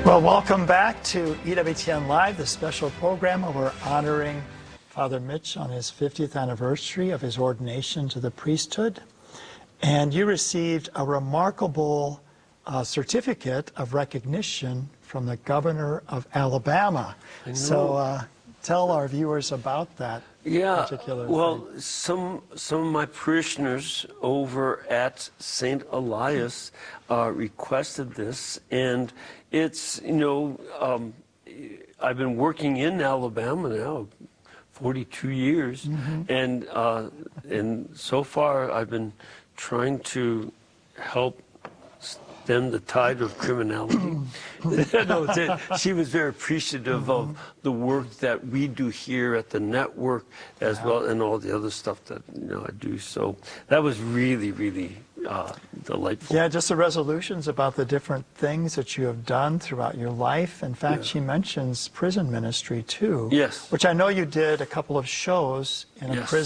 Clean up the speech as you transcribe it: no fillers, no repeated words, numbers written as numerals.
Well, welcome back to EWTN Live, the special program where we're honoring Father Mitch on his 50th anniversary of his ordination to the priesthood. And you received a remarkable certificate of recognition from the governor of Alabama. So tell our viewers about that particular thing. Some of my parishioners over at St. Elias requested this, and it's, I've been working in Alabama now 42 years, and so far I've been trying to help stem the tide of criminality. She was very appreciative of the work that we do here at the network as well, and all the other stuff that I do. So that was really, really delightful. Yeah, just the resolutions about the different things that you have done throughout your life. In fact, she mentions prison ministry too. Yes. Which I know you did a couple of shows in a prison.